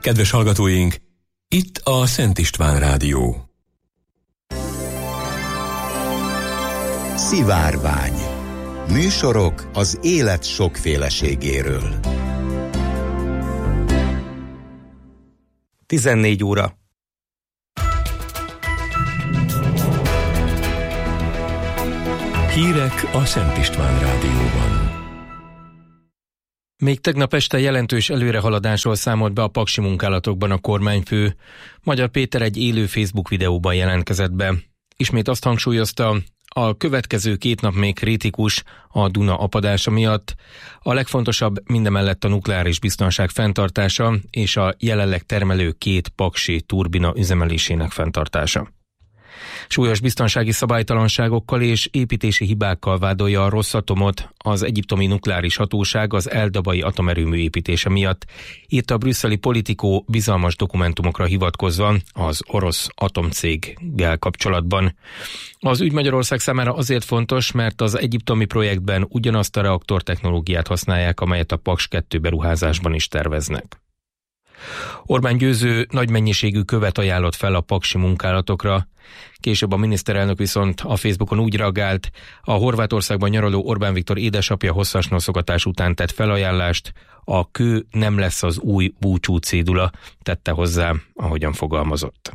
Kedves hallgatóink, itt a Szent István Rádió. Szivárvány. Műsorok az élet sokféleségéről. 14 óra. Hírek a Szent István Rádióban. Még tegnap este jelentős előrehaladásról számolt be a paksi munkálatokban a kormányfő. Magyar Péter egy élő Facebook videóban jelentkezett be. Ismét azt hangsúlyozta, a következő 2 nap még kritikus a Duna apadása miatt. A legfontosabb mindemellett a nukleáris biztonság fenntartása és a jelenleg termelő 2 paksi turbina üzemelésének fenntartása. Súlyos biztonsági szabálytalanságokkal és építési hibákkal vádolja a Rosatomot az egyiptomi nukleáris hatóság az El-Dabai atomerőmű építése miatt, írta a brüsszeli Politico bizalmas dokumentumokra hivatkozva az orosz atomcéggel kapcsolatban. Az ügy Magyarország számára azért fontos, mert az egyiptomi projektben ugyanazt a reaktortechnológiát használják, amelyet a Paks 2 beruházásban is terveznek. Orbán Győző nagy mennyiségű követ ajánlott fel a paksi munkálatokra. Később a miniszterelnök viszont a Facebookon úgy reagált, a Horvátországban nyaraló Orbán Viktor édesapja hosszas noszogatás után tett felajánlást, a kő nem lesz az új búcsú cédula, tette hozzá, ahogyan fogalmazott.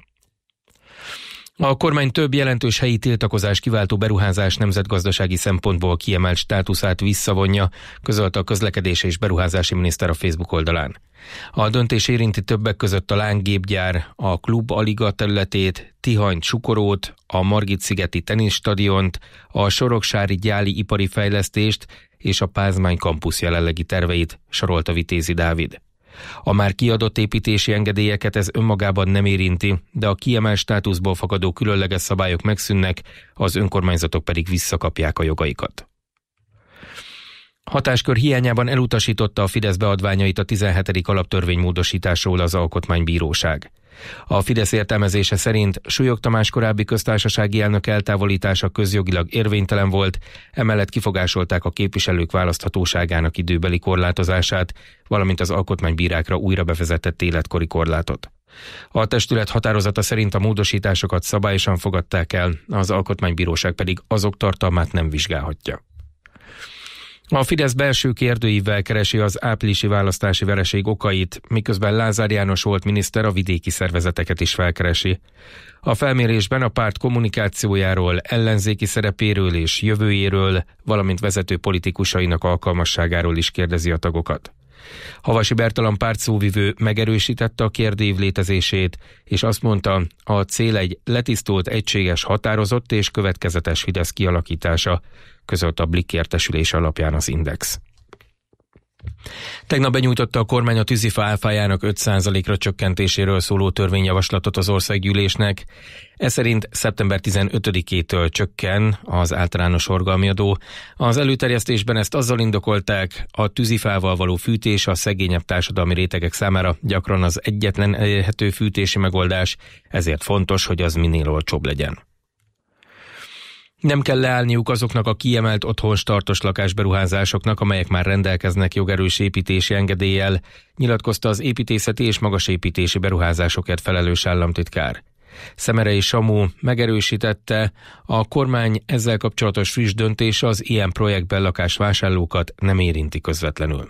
A kormány több jelentős helyi tiltakozás kiváltó beruházás nemzetgazdasági szempontból kiemelt státuszát visszavonja, közölte a közlekedés és beruházási miniszter a Facebook oldalán. A döntés érinti többek között a Láng-gépgyár, a Klub Aliga területét, Tihanyt, Sukorót, a Margit-szigeti teniszstadiont, a soroksári gyáli ipari fejlesztést és a Pázmány kampusz jelenlegi terveit, sorolta Vitézi Dávid. A már kiadott építési engedélyeket ez önmagában nem érinti, de a kiemelt státuszból fakadó különleges szabályok megszűnnek, az önkormányzatok pedig visszakapják a jogaikat. Hatáskör hiányában elutasította a Fidesz beadványait a 17. alaptörvény módosításról az Alkotmánybíróság. A Fidesz értelmezése szerint Súlyog Tamás korábbi köztársasági elnök eltávolítása közjogilag érvénytelen volt, emellett kifogásolták a képviselők választhatóságának időbeli korlátozását, valamint az alkotmánybírákra újra bevezetett életkori korlátot. A testület határozata szerint a módosításokat szabályosan fogadták el, az Alkotmánybíróság pedig azok tartalmát nem vizsgálhatja. A Fidesz belső kérdőívvel keresi az áprilisi választási vereség okait, miközben Lázár János volt miniszter a vidéki szervezeteket is felkeresi. A felmérésben a párt kommunikációjáról, ellenzéki szerepéről és jövőjéről, valamint vezető politikusainak alkalmasságáról is kérdezi a tagokat. Havasi Bertalan pártszóvivő megerősítette a kérdőív létezését, és azt mondta, a cél egy letisztult, egységes, határozott és következetes Fidesz kialakítása, közölte a Blikk értesülése alapján az Index. Tegnap benyújtotta a kormány a tűzifa áfájának 5%-ra csökkentéséről szóló törvényjavaslatot az országgyűlésnek. Ez szerint szeptember 15-től csökken az általános forgalmi adó. Az előterjesztésben ezt azzal indokolták, a tűzifával való fűtés a szegényebb társadalmi rétegek számára gyakran az egyetlen elérhető fűtési megoldás, ezért fontos, hogy az minél olcsóbb legyen. Nem kell leállniuk azoknak a kiemelt otthonstartos lakásberuházásoknak, amelyek már rendelkeznek jogerős építési engedéllyel, nyilatkozta az építészeti és magasépítési beruházásokért felelős államtitkár. Szemerei Samu megerősítette, a kormány ezzel kapcsolatos friss döntése az ilyen projektben lakásvásárlókat nem érinti közvetlenül.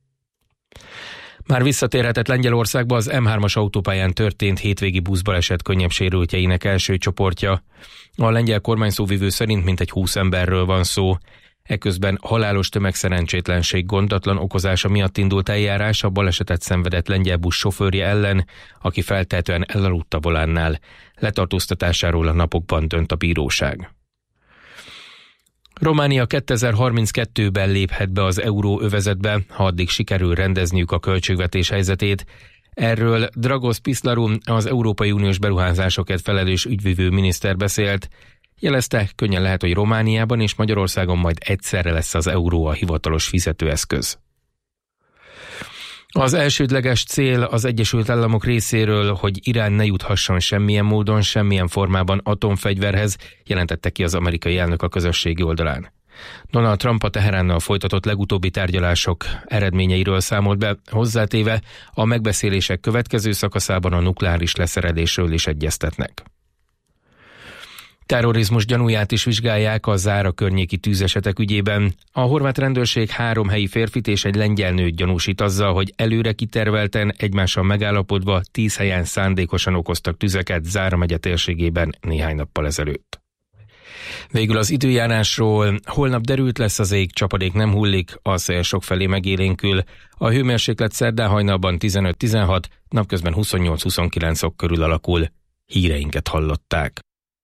Már visszatérhetett Lengyelországba az M3-as autópályán történt hétvégi buszbaleset könnyebb sérültjeinek első csoportja. A lengyel kormányszóvivő szerint mintegy 20 emberről van szó. Eközben halálos tömegszerencsétlenség gondatlan okozása miatt indult eljárás a balesetet szenvedett lengyel busz sofőrje ellen, aki feltehetően elaludt a volánnál. Letartóztatásáról a napokban dönt a bíróság. Románia 2032-ben léphet be az euróövezetbe, ha addig sikerül rendezniük a költségvetés helyzetét. Erről Dragos Piszlaru, az Európai Uniós beruházásokért felelős ügyvivő miniszter beszélt. Jelezte, könnyen lehet, hogy Romániában és Magyarországon majd egyszerre lesz az euró a hivatalos fizetőeszköz. Az elsődleges cél az Egyesült Államok részéről, hogy Irán ne juthasson semmilyen módon, semmilyen formában atomfegyverhez, jelentette ki az amerikai elnök a közösségi oldalán. Donald Trump a Teheránnal folytatott legutóbbi tárgyalások eredményeiről számolt be, hozzátéve a megbeszélések következő szakaszában a nukleáris leszerelésről is egyeztetnek. Terrorizmus gyanúját is vizsgálják a Zára környéki tűzesetek ügyében. A horvát rendőrség 3 helyi férfit és egy lengyel nőt gyanúsít azzal, hogy előre kitervelten, egymással megállapodva 10 helyen szándékosan okoztak tüzeket Zára megye térségében néhány nappal ezelőtt. Végül az időjárásról: holnap derült lesz az ég, csapadék nem hullik, a szél sokfelé megélénkül. A hőmérséklet szerdán hajnalban 15-16, napközben 28-29 fok körül alakul. Híreinket hallották.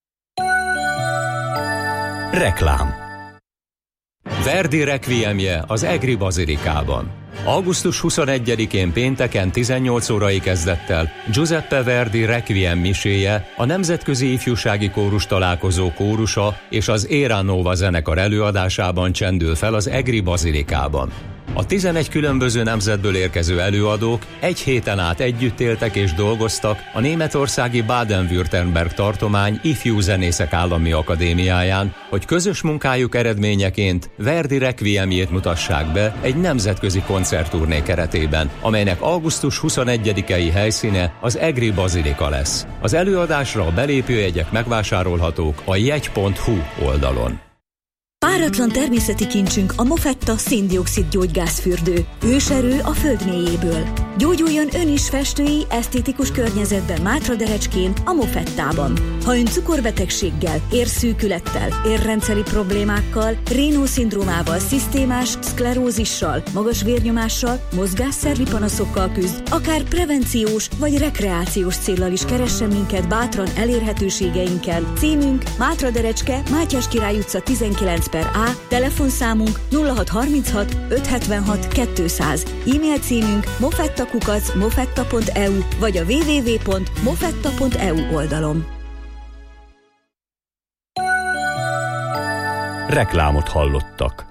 Reklám. Verdi requiemje az Egri Bazilikában. Augusztus 21-én pénteken 18 órai kezdettel Giuseppe Verdi requiem miséje, a Nemzetközi Ifjúsági Kórus Találkozó kórusa és az Era Nova zenekar előadásában csendül fel az Egri Bazilikában. A 11 különböző nemzetből érkező előadók egy héten át együtt éltek és dolgoztak a németországi Baden-Württemberg tartomány Ifjú Zenészek Állami Akadémiáján, hogy közös munkájuk eredményeként Verdi requiemjét mutassák be egy nemzetközi koncertturné keretében, amelynek augusztus 21-i helyszíne az Egri Bazilika lesz. Az előadásra a belépőjegyek megvásárolhatók a jegy.hu oldalon. Páratlan természeti kincsünk a Mofetta szén-dioxid gyógygázfürdő. Őserő a föld mélyéből. Gyógyuljon ön is festői, esztétikus környezetben Mátraderecskén, a Mofettában. Ha ön cukorbetegséggel, érszűkülettel, érrendszeri problémákkal, Raynaud-szindrómával, szisztémás szklerózissal, magas vérnyomással, mozgásszervi panaszokkal küzd, akár prevenciós vagy rekreációs céllal is keressen minket bátran elérhetőségeinken. Címünk Mátraderecske, Mátyás Király utca 19/A, telefonszámunk 0636 576 200, e-mail címünk mofetta@mofetta.eu vagy a www.mofetta.eu oldalon. Reklámot hallottak.